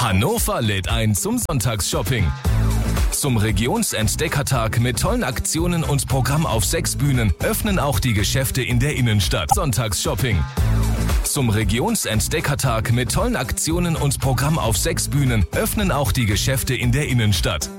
Hannover lädt ein zum Sonntagsshopping. Zum Regionsentdeckertag mit tollen Aktionen und Programm auf 6 Bühnen öffnen auch die Geschäfte in der Innenstadt. Sonntagsshopping. Zum Regionsentdeckertag mit tollen Aktionen und Programm auf 6 Bühnen öffnen auch die Geschäfte in der Innenstadt.